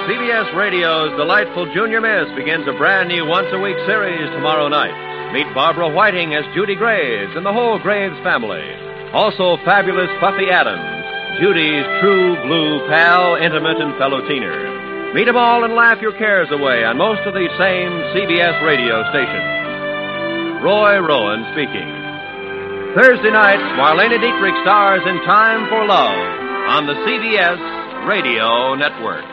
CBS Radio's delightful Junior Miss begins a brand new once-a-week series tomorrow night. Meet Barbara Whiting as Judy Graves and the whole Graves family. Also fabulous Buffy Adams, Judy's true blue pal, intimate, and fellow teener. Meet them all and laugh your cares away on most of these same CBS radio stations. Roy Rowan speaking. Thursday night, Marlene Dietrich stars in Time for Love on the CBS Radio Network.